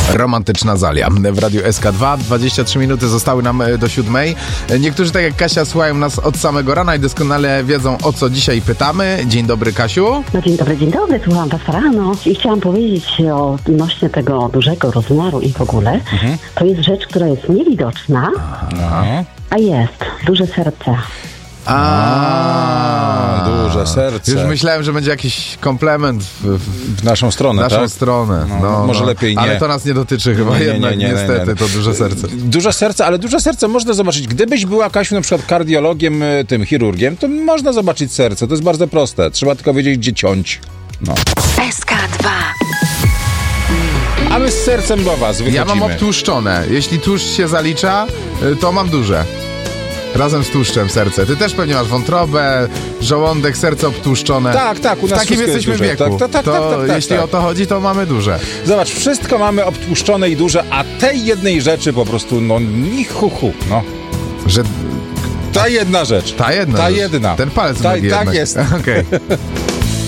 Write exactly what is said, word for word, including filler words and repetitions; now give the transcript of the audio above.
Romantyczna Zalia w Radiu S K dwa. dwadzieścia trzy minuty zostały nam do siódmej. Niektórzy, tak jak Kasia, słuchają nas od samego rana i doskonale wiedzą, o co dzisiaj pytamy. Dzień dobry, Kasiu. No dzień dobry, dzień dobry. Słucham was rano i chciałam powiedzieć odnośnie tego dużego rozmiaru i w ogóle. Mhm. To jest rzecz, która jest niewidoczna, Aha. a jest duże serce. A, duże serce. Już myślałem, że będzie jakiś komplement w, w, w naszą stronę, w naszą tak? stronę. No, no, może no. lepiej nie. Ale to nas nie dotyczy chyba nie, nie, jednak, nie, nie, niestety, nie, nie. to duże serce. Duże serce, ale duże serce można zobaczyć. Gdybyś była, Kasiu, na przykład kardiologiem, tym chirurgiem, to można zobaczyć serce. To jest bardzo proste. Trzeba tylko wiedzieć, gdzie ciąć. No. S K dwa. A my z sercem do was wychodzimy. Ja mam obtłuszczone. Jeśli tłuszcz się zalicza, to mam duże. Razem z tłuszczem serce. Ty też pewnie masz wątrobę, żołądek, serce obtłuszczone. Tak, tak, u nas w takim jesteśmy jest wieku. Tak, tak, tak, to tak, tak, tak, jeśli tak. o to chodzi, to mamy duże. Zobacz, wszystko mamy obtłuszczone i duże, a tej jednej rzeczy po prostu, no, ni hu, hu, no. Że... Ta jedna rzecz. Ta jedna Ta rzecz. jedna. Ten palec Ta, tak jednak. jest. Okej. Okay.